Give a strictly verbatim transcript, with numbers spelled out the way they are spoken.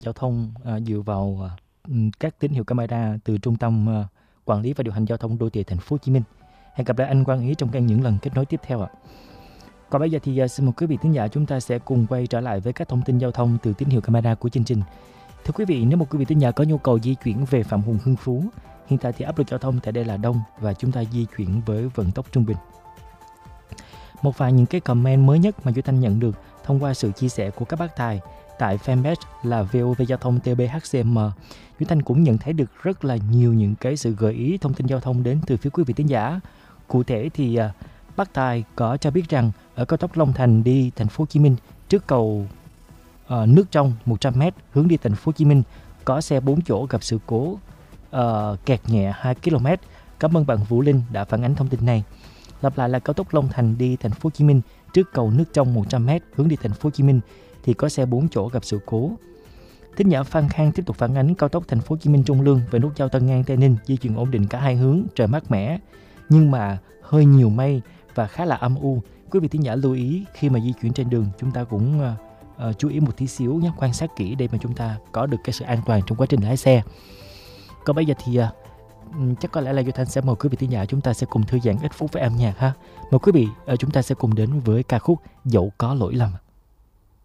giao thông à, dựa vào à, ừm, các tín hiệu camera từ Trung tâm à, Quản lý và Điều hành Giao thông Đô thị Thành phố Hồ Chí Minh. Hẹn gặp lại anh Quang Ý trong các những lần kết nối tiếp theo ạ. Còn bây giờ thì à, xin mời quý vị thính giả chúng ta sẽ cùng quay trở lại với các thông tin giao thông từ tín hiệu camera của chương trình. Thưa quý vị, nếu một quý vị thính giả có nhu cầu di chuyển về Phạm Hùng Hưng Phú, hiện tại thì áp lực giao thông tại đây là đông và chúng ta di chuyển với vận tốc trung bình. Một vài những cái comment mới nhất mà Duy Thanh nhận được thông qua sự chia sẻ của các bác tài tại fanpage là vê o vê Giao thông tê bê hát xê em, Duy Thanh cũng nhận thấy được rất là nhiều những cái sự gợi ý thông tin giao thông đến từ phía quý vị thính giả. Cụ thể thì uh, bác tài có cho biết rằng ở cao tốc Long Thành đi Thành phố Hồ Chí Minh trước cầu uh, nước trong một trăm mét hướng đi Thành phố Hồ Chí Minh có xe bốn chỗ gặp sự cố uh, kẹt nhẹ hai ki lô mét. Cảm ơn bạn Vũ Linh đã phản ánh thông tin này. Lặp lại là cao tốc Long Thành đi Thành phố Hồ Chí Minh trước cầu nước trong một trăm mét hướng đi Thành phố Hồ Chí Minh thì có xe bốn chỗ gặp sự cố. Thính giả Phan Khang tiếp tục phản ánh cao tốc Thành phố Hồ Chí Minh Trung Lương về nút giao Tân An Tây Ninh di chuyển ổn định cả hai hướng, trời mát mẻ nhưng mà hơi nhiều mây và khá là âm u. Quý vị thính giả lưu ý khi mà di chuyển trên đường chúng ta cũng uh, uh, chú ý một tí xíu nhé, quan sát kỹ để mà chúng ta có được cái sự an toàn trong quá trình lái xe. Còn bây giờ thì uh, chắc có lẽ là Duy Thanh sẽ mời quý vị thính giả chúng ta sẽ cùng thư giãn ít phút với âm nhạc ha. Mời quý vị uh, chúng ta sẽ cùng đến với ca khúc Dẫu Có Lỗi Lầm.